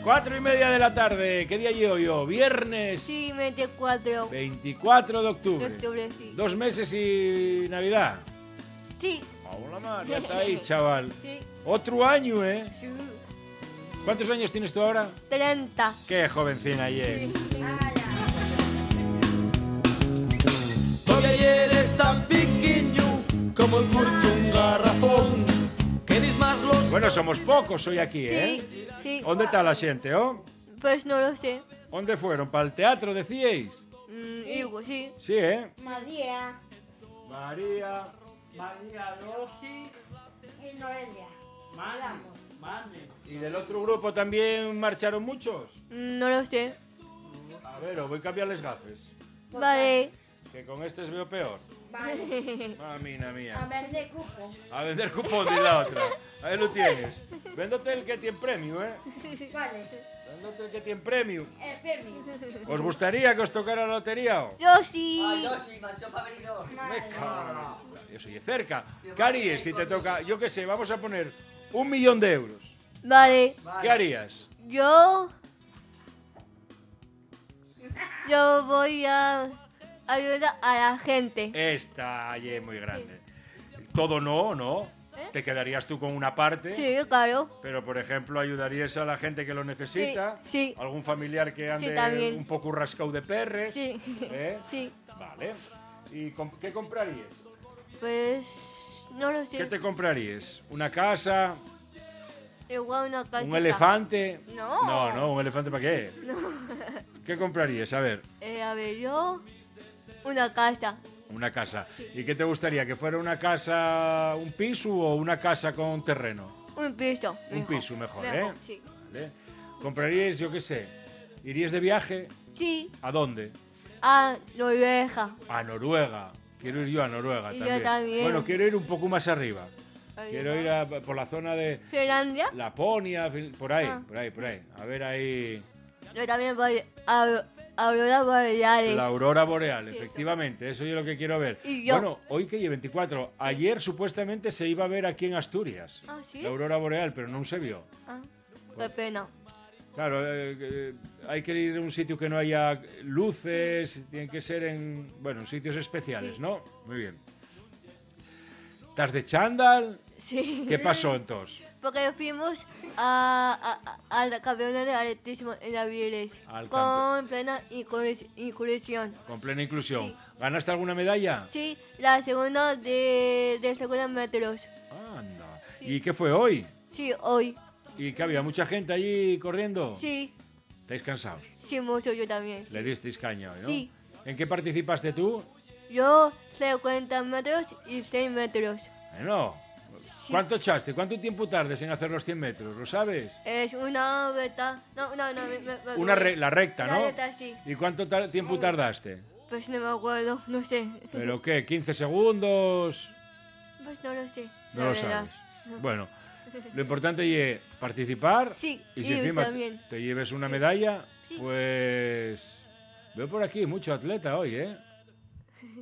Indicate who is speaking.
Speaker 1: 4:30 de la tarde. ¿Qué día llevo yo? Viernes.
Speaker 2: Sí, 24.
Speaker 1: 24 de octubre.
Speaker 2: De octubre, sí.
Speaker 1: 2 meses y Navidad.
Speaker 2: Sí.
Speaker 1: Hola, man, ya está ahí, chaval.
Speaker 2: Sí.
Speaker 1: Otro año, ¿eh?
Speaker 2: Sí.
Speaker 1: ¿Cuántos años tienes tú ahora?
Speaker 2: 30.
Speaker 1: Qué jovencina y es.
Speaker 3: Todavía eres tan pequeño como el curcho un garrafón. Queréis más los...
Speaker 1: Bueno, somos pocos hoy aquí, ¿eh?
Speaker 2: Sí, sí.
Speaker 1: ¿Dónde está la gente, oh?
Speaker 2: Pues no lo sé.
Speaker 1: ¿Dónde fueron? ¿Para el teatro, decíais?
Speaker 2: Digo, sí.
Speaker 1: Sí, ¿eh?
Speaker 4: María
Speaker 1: María.
Speaker 3: Rosy,
Speaker 4: y Noelia.
Speaker 1: ¿Y del otro grupo también marcharon muchos?
Speaker 2: No lo sé.
Speaker 1: A ver, os voy a cambiarles gafes.
Speaker 2: Vale.
Speaker 1: Que con este veo peor.
Speaker 4: Vale.
Speaker 1: Mamina
Speaker 4: A
Speaker 1: mía.
Speaker 4: vender cupo.
Speaker 1: A vender cupón de la otra. Ahí lo tienes. Véndote el que tiene premio, ¿eh?
Speaker 4: Vale.
Speaker 1: Véndote el que tiene premio.
Speaker 4: Femi.
Speaker 1: ¿Os gustaría que os tocara la lotería?
Speaker 2: Yo sí.
Speaker 5: sí, manchó para venir dos.
Speaker 1: Me cago en la puta. Yo soy de cerca. ¿Qué harías si te toca, yo qué sé, vamos a poner 1 millón de euros?
Speaker 2: Vale.
Speaker 1: ¿Qué harías?
Speaker 2: Yo voy a ayudar a la gente.
Speaker 1: Esta allí es muy grande. Todo no, ¿no?
Speaker 2: ¿Eh?
Speaker 1: Te quedarías tú con una parte.
Speaker 2: Sí, claro.
Speaker 1: Pero, por ejemplo, ayudarías a la gente que lo necesita.
Speaker 2: Sí, sí.
Speaker 1: Algún familiar que ande
Speaker 2: también.
Speaker 1: un poco rascado de perres.
Speaker 2: Sí.
Speaker 1: ¿Eh?
Speaker 2: Sí.
Speaker 1: Vale. ¿Y qué comprarías?
Speaker 2: Pues no lo sé.
Speaker 1: ¿Qué te comprarías? ¿Una casa?
Speaker 2: Igual una casita.
Speaker 1: ¿Un elefante?
Speaker 2: No.
Speaker 1: No, ¿un elefante para qué? ¿Qué comprarías? A ver,
Speaker 2: A ver, yo una casa.
Speaker 1: una casa. ¿Y qué te gustaría? ¿Que fuera una casa, un piso o una casa con terreno?
Speaker 2: Un piso.
Speaker 1: Un
Speaker 2: mejor.
Speaker 1: piso mejor, ¿eh?
Speaker 2: Sí.
Speaker 1: Vale. ¿Comprarías, yo qué sé? ¿Irías de viaje?
Speaker 2: Sí.
Speaker 1: ¿A dónde?
Speaker 2: A Noruega.
Speaker 1: A Noruega. Quiero ir yo a Noruega
Speaker 2: Y yo
Speaker 1: también.
Speaker 2: también.
Speaker 1: Bueno, quiero ir un poco más arriba. Quiero ir por la zona de
Speaker 2: Finlandia.
Speaker 1: Laponia, por ahí,
Speaker 2: Ah.
Speaker 1: por ahí. A ver ahí.
Speaker 2: Yo también voy a Aurora Boreales.
Speaker 1: La aurora boreal, efectivamente. Eso es lo que quiero ver.
Speaker 2: Y yo.
Speaker 1: Bueno, hoy que lleve 24. Ayer supuestamente se iba a ver aquí en Asturias.
Speaker 2: Ah, ¿sí?
Speaker 1: La aurora boreal, pero no se vio.
Speaker 2: Ah, qué pena.
Speaker 1: Claro, hay que ir a un sitio que no haya luces, tienen que ser en sitios especiales,
Speaker 2: Sí.
Speaker 1: ¿no? Muy bien. ¿Estás de chándal?
Speaker 2: Sí.
Speaker 1: ¿Qué pasó entonces?
Speaker 2: Porque fuimos a la campeona de atletismo en Aviles
Speaker 1: Al
Speaker 2: con plena inclusión.
Speaker 1: Con plena inclusión.
Speaker 2: Sí.
Speaker 1: ¿Ganaste alguna medalla?
Speaker 2: Sí, la segunda de 50 metros.
Speaker 1: Anda.
Speaker 2: Sí.
Speaker 1: ¿Y qué fue hoy?
Speaker 2: Sí, hoy.
Speaker 1: ¿Y que había mucha gente allí corriendo?
Speaker 2: Sí,
Speaker 1: ¿Estáis cansados?
Speaker 2: sí, mucho yo también.
Speaker 1: Le disteis caña hoy, ¿no?
Speaker 2: Sí.
Speaker 1: ¿En qué participaste tú?
Speaker 2: Yo 50 metros y 100 metros.
Speaker 1: Bueno,
Speaker 2: Sí.
Speaker 1: ¿cuánto echaste? ¿Cuánto tiempo tardes en hacer los 100 metros? ¿Lo sabes?
Speaker 2: Es una beta. No.
Speaker 1: La recta,
Speaker 2: La
Speaker 1: ¿no?
Speaker 2: recta, sí.
Speaker 1: ¿Y cuánto tiempo tardaste?
Speaker 2: Pues no me acuerdo, no sé.
Speaker 1: ¿Pero qué? ¿15 segundos?
Speaker 2: Pues no lo sé.
Speaker 1: No
Speaker 2: la
Speaker 1: lo
Speaker 2: verdad.
Speaker 1: sabes. Bueno, lo importante es participar.
Speaker 2: Sí,
Speaker 1: Y si
Speaker 2: y
Speaker 1: encima
Speaker 2: también.
Speaker 1: te lleves una medalla,
Speaker 2: Sí.
Speaker 1: pues... Veo por aquí mucho atleta hoy, ¿eh?